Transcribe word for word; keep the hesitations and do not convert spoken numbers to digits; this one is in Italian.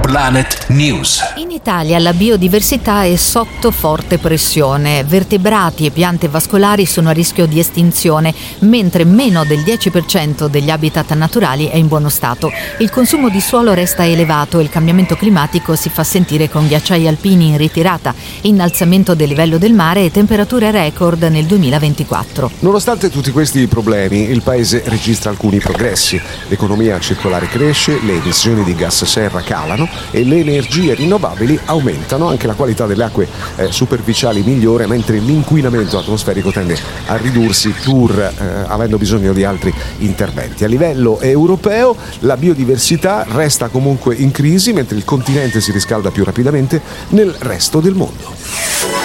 Planet News. In Italia la biodiversità è sotto forte pressione. Vertebrati e piante vascolari sono a rischio di estinzione, mentre meno del dieci per cento degli habitat naturali è in buono stato. Il consumo di suolo resta elevato e il cambiamento climatico si fa sentire con ghiacciai alpini in ritirata, innalzamento del livello del mare e temperature record nel duemilaventiquattro. Nonostante tutti questi problemi, il paese registra alcuni progressi. L'economia circolare cresce, le emissioni di gas serra calano e le energie rinnovabili aumentano, anche la qualità delle acque eh, superficiali migliora, mentre l'inquinamento atmosferico tende a ridursi pur eh, avendo bisogno di altri interventi. A livello europeo la biodiversità resta comunque in crisi, mentre il continente si riscalda più rapidamente nel resto del mondo.